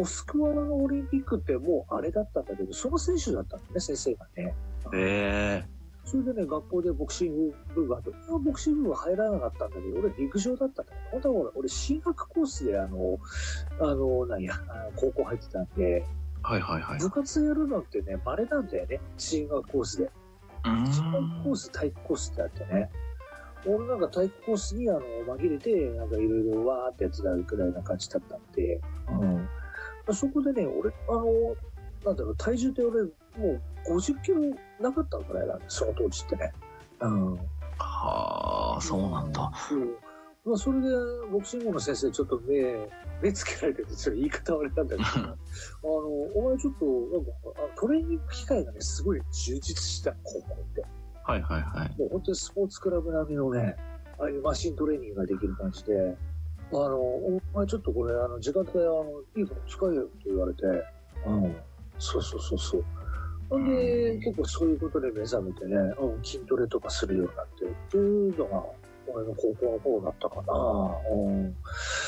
モスクワのオリンピックってもうあれだったんだけど、その選手だったんだね、先生がね。それでね、学校でボクシング部があって、ボクシング部は入らなかったんだけど、俺陸上だったんだけど、本当は俺進学コースで高校入ってたんで、 はいはいはい。 部活やるのってね、稀なんだよね、進学コースで。進学コース、体育コースってあってね。俺なんか体育コースに紛れて、なんかいろいろわーってやつだくらいな感じだったんで、そこでね、俺、体重って俺、もう50キロなかったぐらいなんで、その当時ってね。 はあ、そうなんだ。 それで、ボクシングの先生、ちょっと目つけられてて、ちょっと言い方悪かったけど、お前ちょっと、なんか、トレーニング機会がね、すごい充実した高校って。 はいはいはい。 もう本当にスポーツクラブ並みのね、ああいうマシントレーニングができる感じで、お前ちょっとこれ、時間帯、いいから使えよって言われて、そう。ほんで、結構そういうことで目覚めてね、筋トレとかするようになって、っていうのが、俺の高校の頃だったかな。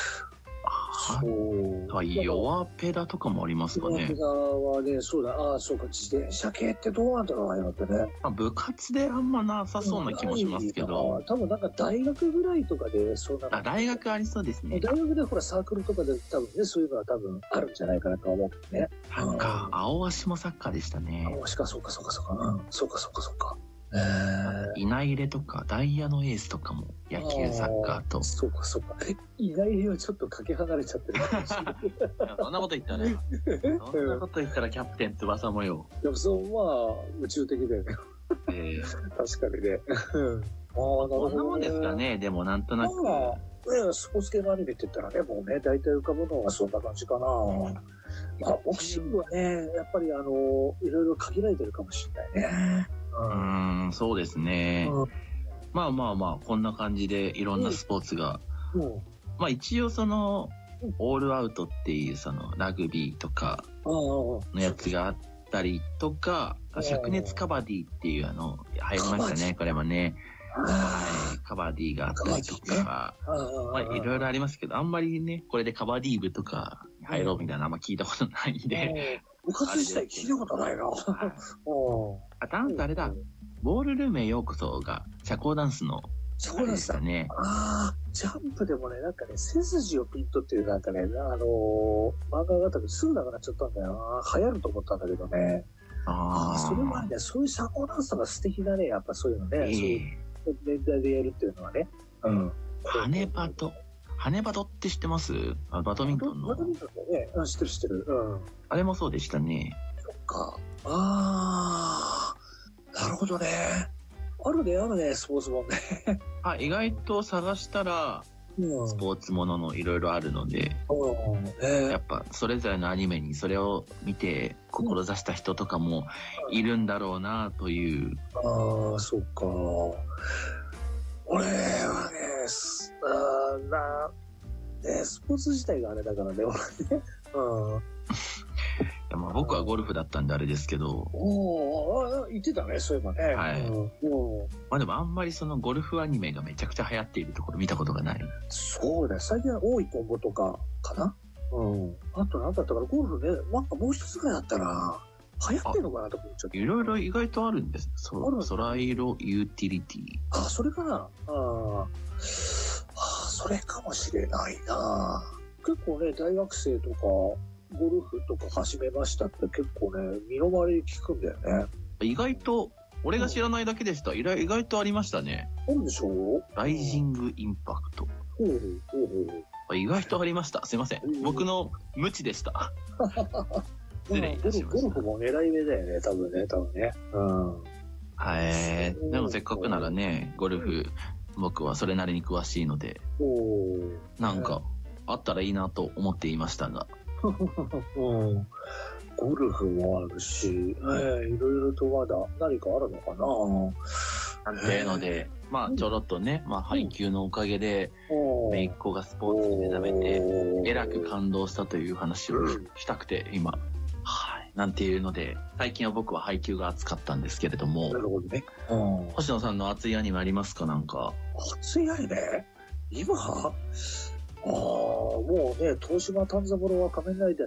弱ペダとかもありますかね。 弱ペダはね、そうだ、そうか、自転車系ってどうなんだろうな、今ってね。 部活であんまなさそうな気もしますけど。 多分なんか大学ぐらいとかで、そうなの。 大学ありそうですね。 大学でほらサークルとかで多分ね、そういうのは多分あるんじゃないかなと思うけどね。 青足もサッカーでしたね。 青足か、そうか。そうか。 いない入れとか、ダイヤのエースとかも野球、サッカーと。 そうか。いない入れはちょっとかけ離れちゃってるかもしれない。 そんなこと言ったらね。そんなこと言ったらキャプテン翼もよ。 でも宇宙的だよね。確かにね。 こんなもんですかね、でもなんとなく。 スポーツ系のアニメって言ったらね、もうね、大体浮かぶのがそんな感じかな。ボクシングはね、やっぱりいろいろ限られてるかもしれないね。 そうですね。まあ、こんな感じでいろんなスポーツが。一応オールアウトっていうラグビーとかのやつがあったりとか、灼熱カバディっていう入りましたね、これもね。カバディがあったりとか、いろいろありますけど、あんまりね、これでカバディ部とか入ろうみたいなあんま聞いたことないんで。 部活自体聞いたことないな。 ダンスあれだ。ボールルームへようこそが社交ダンスのそうでしたね。ジャンプでもね、なんかね、背筋をピントっていうなんかね、漫画があったけどすぐなくなっちゃったんだよな。流行ると思ったんだけどね。それはね、そういう社交ダンスが素敵だね、やっぱそういうのね。そういう年代でやるっていうのはね。 羽バドって知ってます？バドミントンの。 バドミントンだね。知ってる。 あれもそうでしたね。 そっか。なるほどね。あるね、スポーツもね。 意外と探したら、スポーツもののいろいろあるので、やっぱそれぞれのアニメにそれを見て志した人とかもいるんだろうなという。 そっか。俺はね、スポーツ自体があれだからね、俺ね。 僕はゴルフだったんであれですけど。 言ってたね、そういえばね。 でもあんまりゴルフアニメがめちゃくちゃ流行っているところ見たことがない。 そうだよ、最近は多いトンボとかかな。あと何だったかな、ゴルフね、なんかもう一つぐらいだったら、流行ってんのかなと思っちゃって。 いろいろ意外とあるんです。ソライロユーティリティ。 それかな。それかもしれないな。結構ね、大学生とか、ゴルフとか始めましたって結構ね、身の回りに聞くんだよね。 意外と、俺が知らないだけでした。意外とありましたね。 なんでしょう？ ライジングインパクト。意外とありました。すいません。僕の無知でした。失礼いたしました。 ゴルフも狙い目だよね、多分ね。 でもせっかくならね、ゴルフ、僕はそれなりに詳しいので、なんか、あったらいいなと思っていましたが。 ゴルフもあるし、いろいろとまだ何かあるのかな。 なんていうので、ちょろっとね、配球のおかげで、姪っ子がスポーツに目覚めて、えらく感動したという話をしたくて、今。なんていうので、最近は僕は配球が熱かったんですけれども。 なるほどね。 星野さんの熱いアニメありますか、なんか。 熱いアニメ？今？もうね、東島丹三郎は仮面ライダー